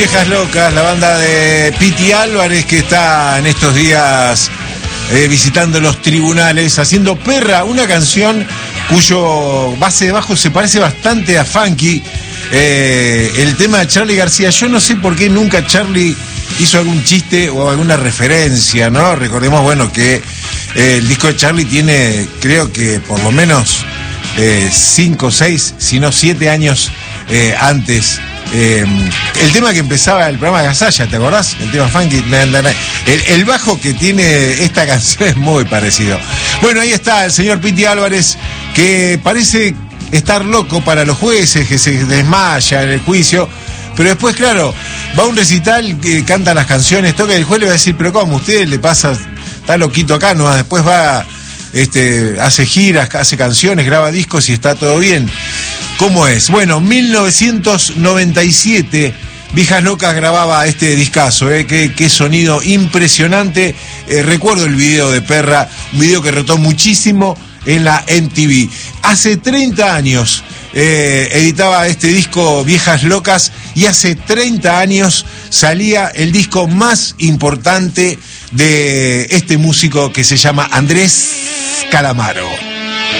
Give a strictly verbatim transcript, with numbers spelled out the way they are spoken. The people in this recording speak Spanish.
Viejas Locas, la banda de Piti Álvarez, que está en estos días eh, visitando los tribunales, haciendo Perra, una canción cuyo base de bajo se parece bastante a Funky. Eh, el tema de Charly García, yo no sé por qué nunca Charly hizo algún chiste o alguna referencia, ¿no? Recordemos, bueno, que eh, el disco de Charly tiene, creo que por lo menos eh, cinco, seis, si no siete años eh, antes. Eh, el tema que empezaba el programa de Gasalla, ¿te acordás? El tema Funky. El, el bajo que tiene esta canción es muy parecido. Bueno, ahí está el señor Piti Álvarez, que parece estar loco para los jueces, que se desmaya en el juicio, pero después, claro, va a un recital, que canta las canciones, toca, y el juez le va a decir, pero ¿cómo? ¿Usted le pasa, está loquito acá? No, después va, este, hace giras, hace canciones, graba discos y está todo bien. ¿Cómo es? Bueno, mil novecientos noventa y siete, Viejas Locas grababa este discazo, ¿eh? Qué, qué sonido impresionante. Eh, recuerdo el video de Perra, un video que rotó muchísimo en la M T V. Hace treinta años eh, editaba este disco Viejas Locas, y hace treinta años salía el disco más importante de este músico que se llama Andrés Calamaro.